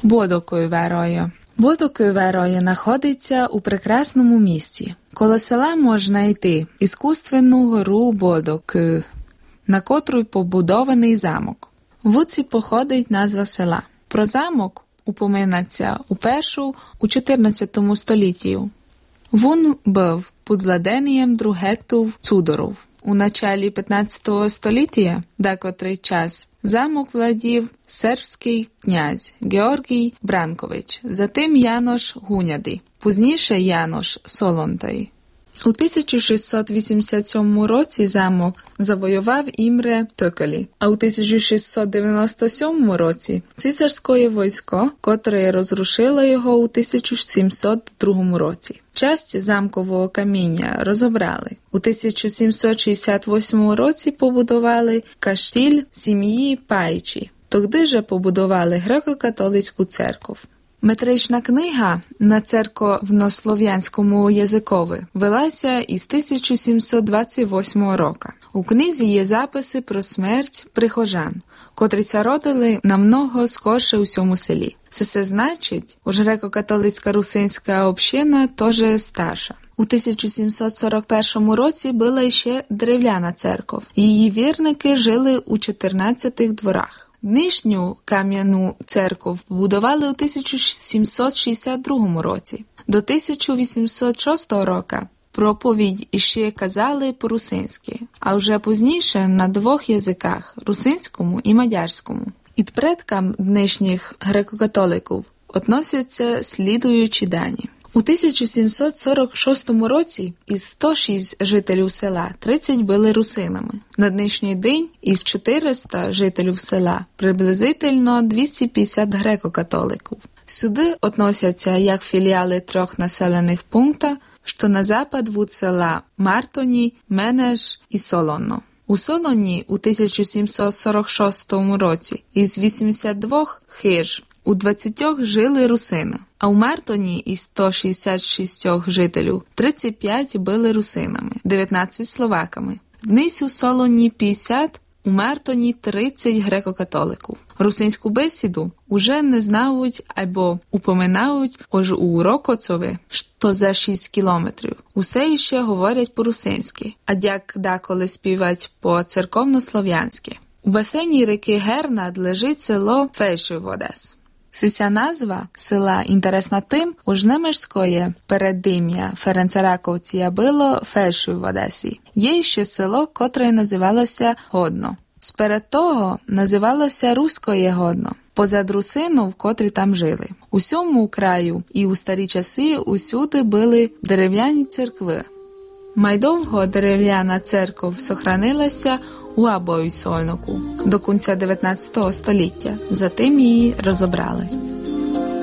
Бодокойвероє. Бодокойвероє знаходиться у прекрасному місті. Коло села можна йти іскусственну гору Бодокой, на котру побудований замок. Вуці походить назва села. Про замок упоминається у 14 столітті. Він був під владенням Другетів Цудоров. У началі 15 століття, декотрий час, замок владів сербський князь Георгій Бранкович, затим Янош Гуняди, пізніше Янош Солонтай. У 1687 році замок завоював Імре Токолі, а у 1697 році цісарське військо, котре розрушило його у 1702 році. Часть замкового каміння розібрали. У 1768 році побудували каштіль сім'ї Пайчі. Тоді же побудували греко-католицьку церкву. Метрична книга на церковнослов'янському язикові велася із 1728 року. У книзі є записи про смерть прихожан, котрі родили намного скорше у цьому селі. Це значить, уж греко-католицька русинська община теж старша. У 1741 році була ще дерев'яна церква. Її вірники жили у 14 дворах. Нижню кам'яну церкву будували у 1762 році. До 1806 року проповідь іще казали по-русинськи, а вже пізніше на двох язиках – русинському і мадярському. І предкам нинішніх греко-католиків относяться слідуючі дані. У 1746 році із 106 жителів села 30 були русинами. На нинішній день із 400 жителів села приблизительно 250 греко-католиків. Сюди относяться як філіали трьох населених пунктів, що на запад від села Мартоні, Менеш і Солоно. У Солоні у 1746 році із 82 хиж у 20 жили русини, а у Мартоні із 166 жителів 35 були русинами, 19 словаками. Днись у Солоні 50, у Мартоні 30 греко-католиків. Русинську бесіду уже не знають або упоминають аж у Рокоцові, що за 6 кілометрів. Усе іще говорять по-русинськи, а як деколи співають по-церковнослов'янськи. У басейні ріки Гернад лежить село Фейшуй-Водес. Ця назва села інтересна тим, у немецької передим'я Ференцераковці було Фейшуй в Одесі. Є ще село, котре називалося Годно. Сперед того називалося Руськоє Годно, позад русинів, котрі там жили. У сьому краю і у старі часи усюди були дерев'яні церкви. Майдовго дерев'яна церква сохранилася у Абой-Сольноку до кінця 19 століття, затим її розібрали.